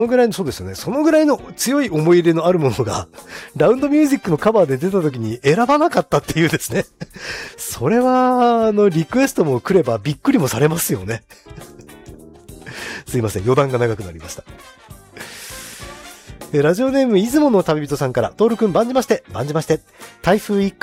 のぐらいの、そうですよね。そのぐらいの強い思い入れのあるものが、ラウンドミュージックのカバーで出た時に選ばなかったっていうですね。それは、リクエストも来ればびっくりもされますよね。すいません。余談が長くなりました。ラジオネーム、出雲の旅人さんから、トールくん、番じまして。台風一過